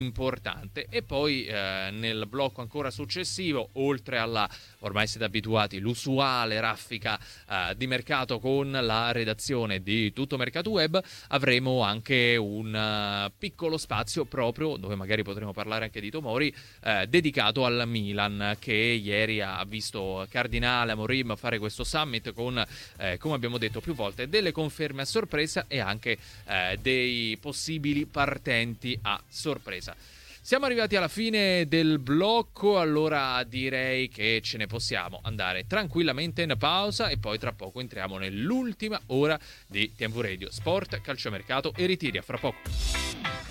importante. E poi nel blocco ancora successivo, oltre alla, ormai siete abituati, l'usuale raffica di mercato con la redazione di Tutto Mercato Web, avremo anche un piccolo spazio proprio dove magari potremo parlare anche di Tomori, dedicato al Milan, che ieri ha visto Cardinale Amorim fare questo summit con, come abbiamo detto più volte, delle conferme a sorpresa e anche dei possibili partenti a sorpresa. Siamo arrivati alla fine del blocco, allora direi che ce ne possiamo andare tranquillamente in pausa e poi tra poco entriamo nell'ultima ora di TMV Radio Sport, Calciomercato e Ritiri. A fra poco.